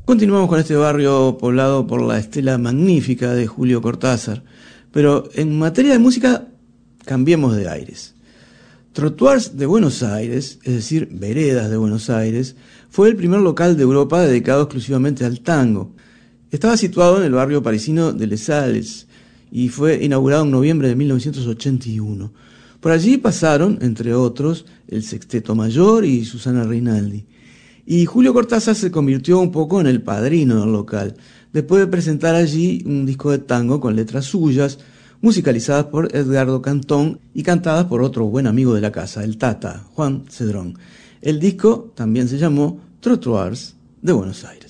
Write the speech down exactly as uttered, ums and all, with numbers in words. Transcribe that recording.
Continuamos con este barrio poblado por la estela magnífica de Julio Cortázar, pero en materia de música cambiemos de aires. Trottoirs de Buenos Aires, es decir, Veredas de Buenos Aires, fue el primer local de Europa dedicado exclusivamente al tango. Estaba situado en el barrio parisino de Les Halles y fue inaugurado en noviembre de mil novecientos ochenta y uno. Por allí pasaron, entre otros, el Sexteto Mayor y Susana Rinaldi. Y Julio Cortázar se convirtió un poco en el padrino del local, después de presentar allí un disco de tango con letras suyas, musicalizadas por Edgardo Cantón y cantadas por otro buen amigo de la casa, el Tata, Juan Cedrón. El disco también se llamó Trottoirs de Buenos Aires.